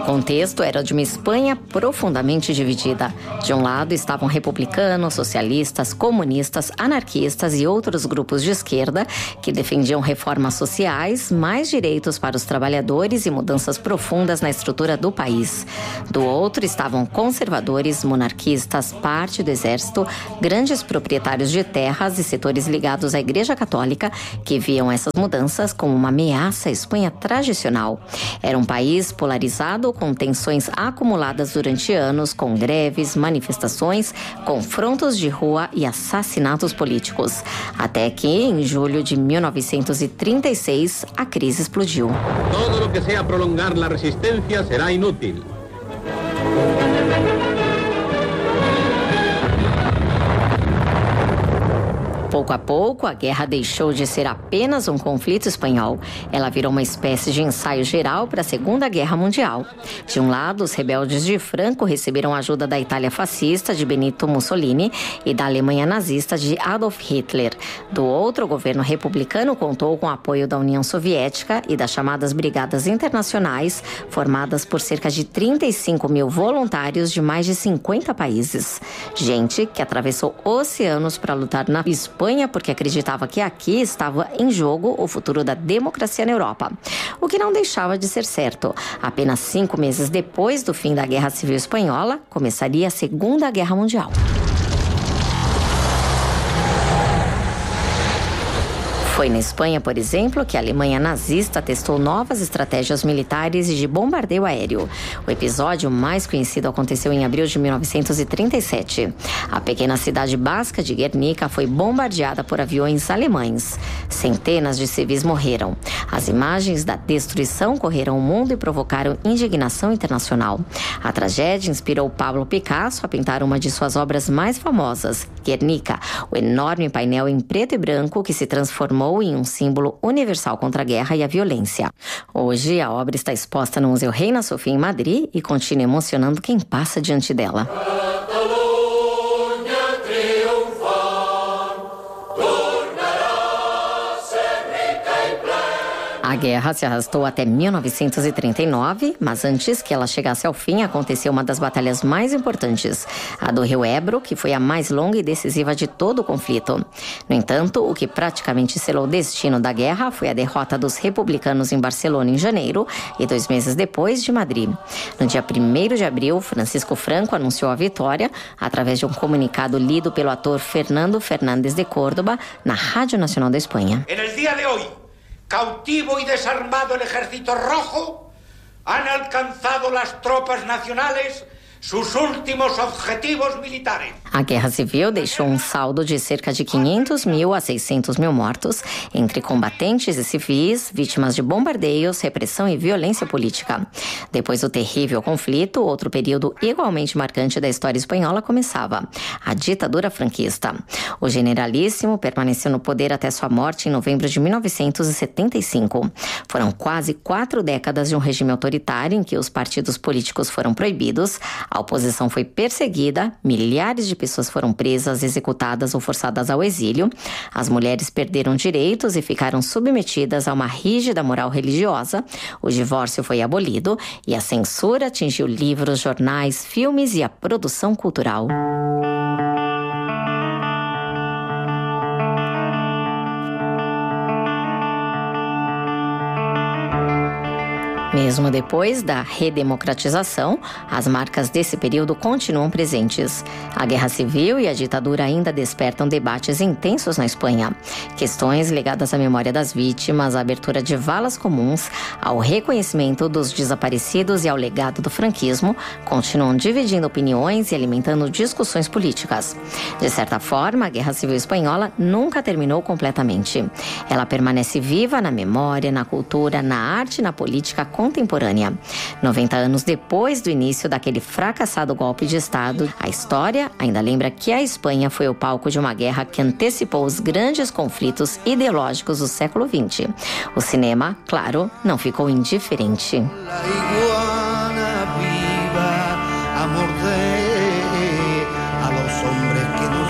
contexto era de uma Espanha profundamente dividida. De um lado estavam republicanos, socialistas, comunistas, anarquistas e outros grupos de esquerda que defendiam reformas sociais, mais direitos para os trabalhadores e mudanças profundas na estrutura do país. Do outro estavam conservadores, monarquistas, parte do exército, grandes proprietários de terras e setores ligados à Igreja Católica que viam essas mudanças como uma ameaça à Espanha tradicional. Era um país polarizado com tensões acumuladas durante anos, com greves, manifestações, confrontos de rua e assassinatos políticos. Até que, em julho de 1936, a crise explodiu. Todo o que seja prolongar a resistência será inútil. Pouco a pouco, a guerra deixou de ser apenas um conflito espanhol. Ela virou uma espécie de ensaio geral para a Segunda Guerra Mundial. De um lado, os rebeldes de Franco receberam ajuda da Itália fascista de Benito Mussolini e da Alemanha nazista de Adolf Hitler. Do outro, o governo republicano contou com o apoio da União Soviética e das chamadas Brigadas Internacionais, formadas por cerca de 35 mil voluntários de mais de 50 países. Gente que atravessou oceanos para lutar na Espanha porque acreditava que aqui estava em jogo o futuro da democracia na Europa. O que não deixava de ser certo. Apenas 5 meses depois do fim da Guerra Civil Espanhola, começaria a Segunda Guerra Mundial. Foi na Espanha, por exemplo, que a Alemanha nazista testou novas estratégias militares e de bombardeio aéreo. O episódio mais conhecido aconteceu em abril de 1937. A pequena cidade basca de Guernica foi bombardeada por aviões alemães. Centenas de civis morreram. As imagens da destruição correram o mundo e provocaram indignação internacional. A tragédia inspirou Pablo Picasso a pintar uma de suas obras mais famosas, Guernica, o enorme painel em preto e branco que se transformou em um símbolo universal contra a guerra e a violência. Hoje, a obra está exposta no Museu Reina Sofia em Madrid e continua emocionando quem passa diante dela. A guerra se arrastou até 1939, mas antes que ela chegasse ao fim, aconteceu uma das batalhas mais importantes, a do Rio Ebro, que foi a mais longa e decisiva de todo o conflito. No entanto, o que praticamente selou o destino da guerra foi a derrota dos republicanos em Barcelona em janeiro e 2 meses depois de Madrid. No dia 1º de abril, Francisco Franco anunciou a vitória através de um comunicado lido pelo ator Fernando Fernández de Córdoba na Rádio Nacional da Espanha. En el día de hoy, cautivo y desarmado el Ejército Rojo, han alcanzado las tropas nacionales sus últimos objetivos militares. A Guerra Civil deixou um saldo de cerca de 500 mil a 600 mil mortos, entre combatentes e civis, vítimas de bombardeios, repressão e violência política. Depois do terrível conflito, outro período igualmente marcante da história espanhola começava, a ditadura franquista. O generalíssimo permaneceu no poder até sua morte em novembro de 1975. Foram quase 4 décadas de um regime autoritário em que os partidos políticos foram proibidos, a oposição foi perseguida, milhares de pessoas foram presas, executadas ou forçadas ao exílio. As mulheres perderam direitos e ficaram submetidas a uma rígida moral religiosa. O divórcio foi abolido e a censura atingiu livros, jornais, filmes e a produção cultural. Mesmo depois da redemocratização, as marcas desse período continuam presentes. A Guerra Civil e a ditadura ainda despertam debates intensos na Espanha. Questões ligadas à memória das vítimas, à abertura de valas comuns, ao reconhecimento dos desaparecidos e ao legado do franquismo continuam dividindo opiniões e alimentando discussões políticas. De certa forma, a Guerra Civil Espanhola nunca terminou completamente. Ela permanece viva na memória, na cultura, na arte e na política contemporânea. 90 anos depois do início daquele fracassado golpe de Estado, a história ainda lembra que a Espanha foi o palco de uma guerra que antecipou os grandes conflitos ideológicos do século XX. O cinema, claro, não ficou indiferente.